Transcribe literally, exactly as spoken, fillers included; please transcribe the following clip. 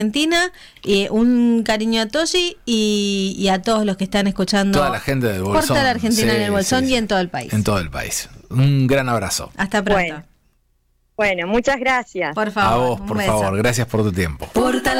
Argentina, eh, un cariño a Toshi y, y a todos los que están escuchando. Toda la gente del Bolsón. Por toda la Argentina sí, en el Bolsón sí, sí. y en todo el país. En todo el país. Un gran abrazo. Hasta pronto. Bueno, bueno, muchas gracias. Por favor. A vos, un por beso. favor. Gracias por tu tiempo. Portal